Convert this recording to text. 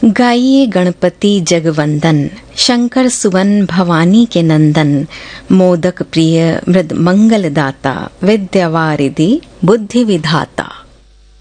गाइए गणपति जगवंदन, शंकर सुवन भवानी के नंदन, मोदक प्रिय मृद मंगल दाता, विद्यावारिधि बुद्धि विधाता।